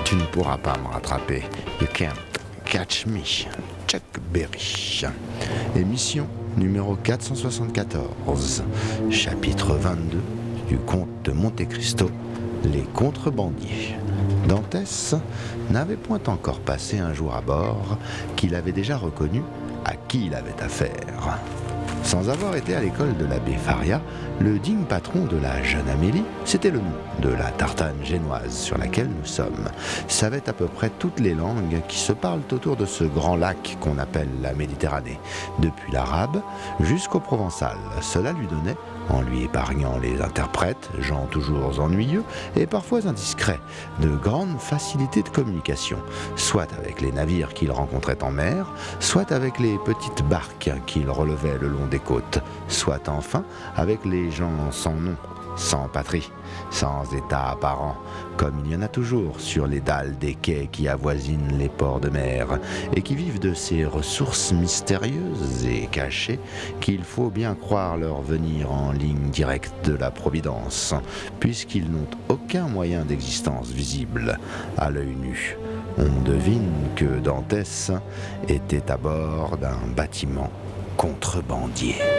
Tu ne pourras pas me rattraper. You can't catch me. Chuck Berry. Émission numéro 474, chapitre 22 du conte de Monte Cristo, les contrebandiers. Dantès n'avait point encore passé un jour à bord qu'il avait déjà reconnu à qui il avait affaire. Sans avoir été à l'école de l'abbé Faria, le digne patron de la jeune Amélie, c'était le nom de la tartane génoise sur laquelle nous sommes, savait à peu près toutes les langues qui se parlent autour de ce grand lac qu'on appelle la Méditerranée, depuis l'arabe jusqu'au provençal. Cela lui donnait, en lui épargnant les interprètes, gens toujours ennuyeux et parfois indiscrets, de grandes facilités de communication, soit avec les navires qu'il rencontrait en mer, soit avec les petites barques qu'il relevait le long des côtes, soit enfin avec les gens sans nom, sans patrie, sans état apparent, comme il y en a toujours sur les dalles des quais qui avoisinent les ports de mer et qui vivent de ces ressources mystérieuses et cachées qu'il faut bien croire leur venir en ligne directe de la Providence, puisqu'ils n'ont aucun moyen d'existence visible à l'œil nu. On devine que Dantès était à bord d'un bâtiment contrebandier.